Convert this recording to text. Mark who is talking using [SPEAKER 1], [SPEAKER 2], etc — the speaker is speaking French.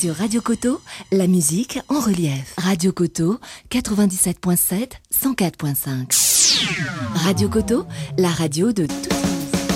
[SPEAKER 1] Sur Radio Coteau, la musique en relief. Radio Coteau, 97.7, 104.5. Radio Coteau, la radio de toute